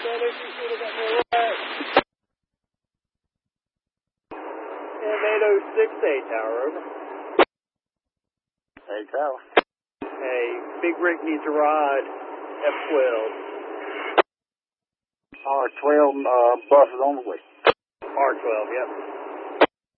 M8068 tower, over. Hey, tower. Hey, Big Rick needs a ride, F12. R12 bus is on the way. R12, yep.